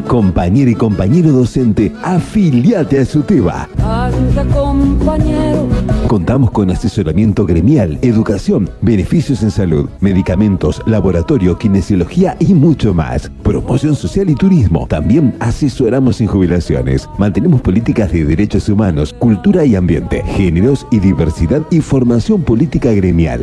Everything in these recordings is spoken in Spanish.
Compañera y compañero docente, afiliate a SUTEBA. Anda, compañero. Contamos con asesoramiento gremial, educación, beneficios en salud, medicamentos, laboratorio, kinesiología y mucho más. Promoción social y turismo. También asesoramos en jubilaciones. Mantenemos políticas de derechos humanos, cultura y ambiente, géneros y diversidad y formación política gremial.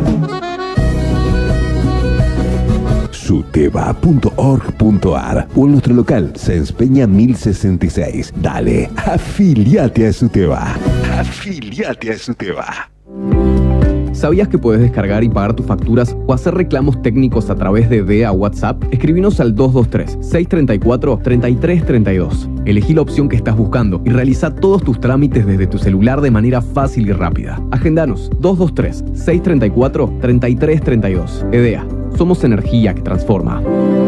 suteba.org.ar o en nuestro local Sáenz Peña 1066. Dale, afiliate a SUTEBA. Afiliate a SUTEBA. ¿Sabías que puedes descargar y pagar tus facturas o hacer reclamos técnicos a través de DEA WhatsApp? Escribinos al 223-634-3332. Elegí la opción que estás buscando y realiza todos tus trámites desde tu celular de manera fácil y rápida. Agendanos 223-634-3332. EDEA. Somos energía que transforma.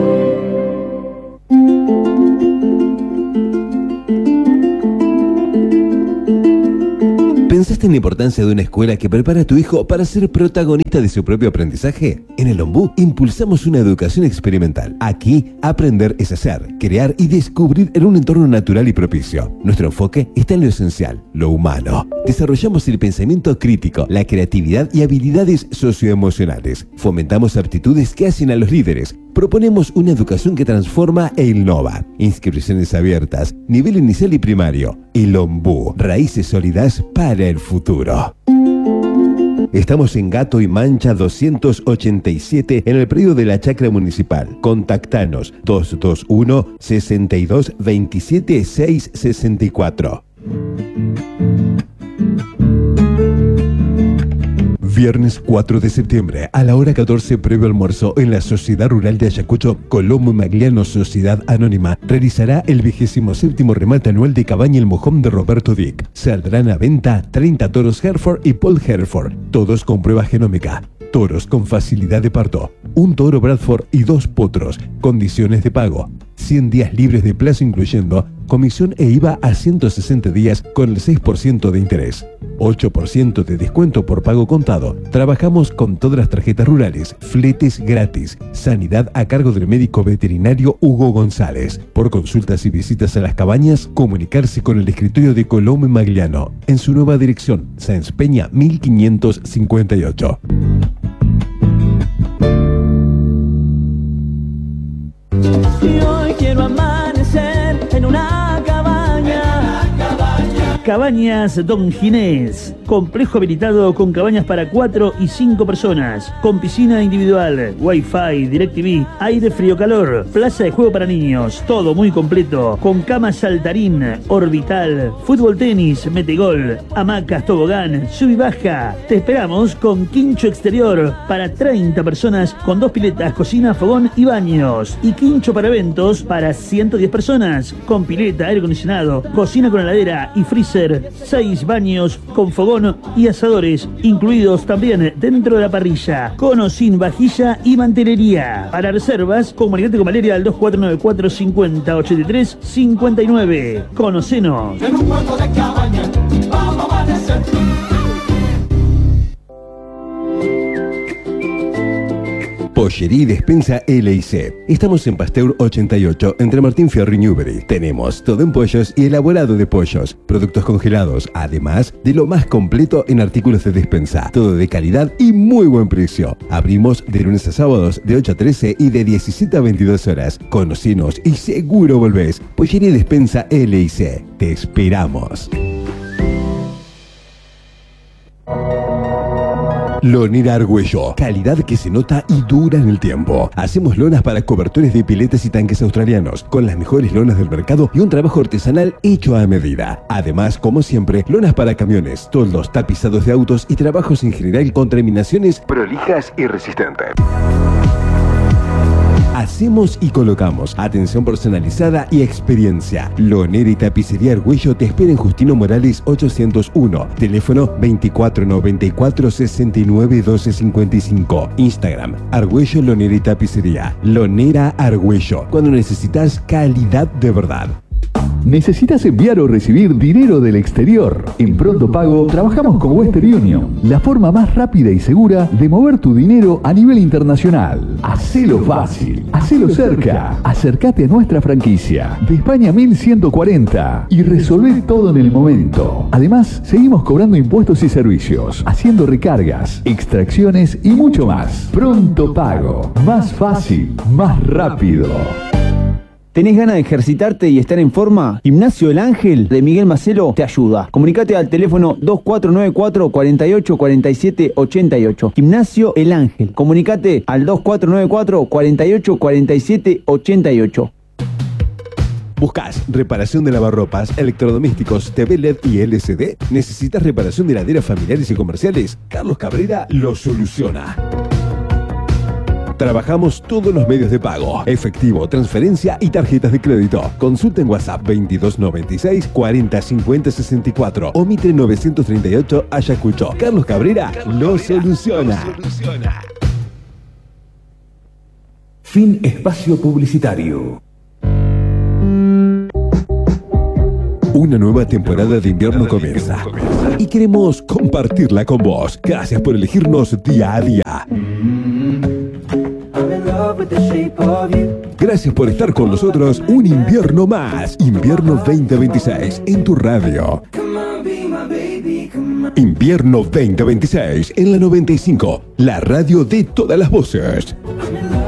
¿Pensaste en la importancia de una escuela que prepara a tu hijo para ser protagonista de su propio aprendizaje? En el Ombú impulsamos una educación experimental. Aquí, aprender es hacer, crear y descubrir en un entorno natural y propicio. Nuestro enfoque está en lo esencial, lo humano. Desarrollamos el pensamiento crítico, la creatividad y habilidades socioemocionales. Fomentamos aptitudes que hacen a los líderes. Proponemos una educación que transforma e innova. Inscripciones abiertas, nivel inicial y primario. El Ombú, raíces sólidas para el futuro. Estamos en Gato y Mancha 287 en el predio de la Chacra Municipal. Contactanos 221 62 27 664. Viernes 4 de septiembre, a la hora 14, previo almuerzo, en la Sociedad Rural de Ayacucho, Colombo y Magliano Sociedad Anónima, realizará el 27º remate anual de Cabaña El Mojón de Roberto Dick. Saldrán a venta 30 toros Hereford y Paul Hereford, todos con prueba genómica. Toros con facilidad de parto, un toro Bradford y 2 potros. Condiciones de pago: 100 días libres de plazo incluyendo comisión e IVA a 160 días con el 6% de interés. 8% de descuento por pago contado. Trabajamos con todas las tarjetas rurales. Fletes gratis. Sanidad a cargo del médico veterinario Hugo González. Por consultas y visitas a las cabañas, comunicarse con el escritorio de Colombo y Magliano en su nueva dirección, Sáenz Peña 1558. Y hoy quiero amanecer en una cabaña. Cabañas Don Ginés. Complejo habilitado con cabañas para 4 y 5 personas. Con piscina individual, wifi, DirecTV, aire frío-calor, plaza de juego para niños. Todo muy completo. Con cama saltarín, orbital, fútbol tenis, metegol, hamacas, tobogán, sub y baja. Te esperamos con quincho exterior para 30 personas con 2 piletas, cocina, fogón y baños. Y quincho para eventos para 110 personas. Con pileta, aire acondicionado, cocina con heladera y freezer. 6 baños con fogón y asadores, incluidos también dentro de la parrilla, con o sin vajilla y mantelería. Para reservas, comunicate con Valeria al 2494 50 83 59. Conocenos. En un cuarto de cabaña, vamos a amanecer. Pollería y Despensa LIC. Estamos en Pasteur 88, entre Martín Fierro y Newbery. Tenemos todo en pollos y elaborado de pollos, productos congelados, además de lo más completo en artículos de despensa. Todo de calidad y muy buen precio. Abrimos de lunes a sábados de 8 a 13 y de 17 a 22 horas. Conocenos y seguro volvés. Pollería y Despensa LIC. Te esperamos. Lonera Argüello, calidad que se nota y dura en el tiempo. Hacemos lonas para cobertores de piletas y tanques australianos, con las mejores lonas del mercado y un trabajo artesanal hecho a medida. Además, como siempre, lonas para camiones, toldos, tapizados de autos y trabajos en general con terminaciones prolijas y resistentes. Hacemos y colocamos. Atención personalizada y experiencia. Lonera y Tapicería Argüello te espera en Justino Morales 801. Teléfono 2494 69 12 55. Instagram Argüello Lonera y Tapicería. Lonera Argüello. Cuando necesitas calidad de verdad. ¿Necesitas enviar o recibir dinero del exterior? En Pronto Pago trabajamos con Western Union, la forma más rápida y segura de mover tu dinero a nivel internacional. Hacelo fácil, hacelo cerca. Acércate a nuestra franquicia de España 1140 y resolvé todo en el momento. Además, seguimos cobrando impuestos y servicios, haciendo recargas, extracciones y mucho más. Pronto Pago, más fácil, más rápido. ¿Tenés ganas de ejercitarte y estar en forma? Gimnasio El Ángel de Miguel Macelo te ayuda. Comunicate al teléfono 2494 48 47 88. Gimnasio El Ángel. Comunicate al 2494 48 47 88. ¿Buscas reparación de lavarropas, electrodomésticos, TV LED y LCD? ¿Necesitas reparación de heladeras familiares y comerciales? Carlos Cabrera lo soluciona. Trabajamos todos los medios de pago: efectivo, transferencia y tarjetas de crédito. Consulta en WhatsApp 2296 40 50 64 o Mitre 938 Ayacucho. Carlos Cabrera lo soluciona. Fin espacio publicitario. Una nueva temporada de invierno comienza y queremos compartirla con vos. Gracias por elegirnos día a día. Gracias por estar con nosotros un invierno más. Invierno 2026 en tu radio. Invierno 2026 en la 95, la radio de todas las voces.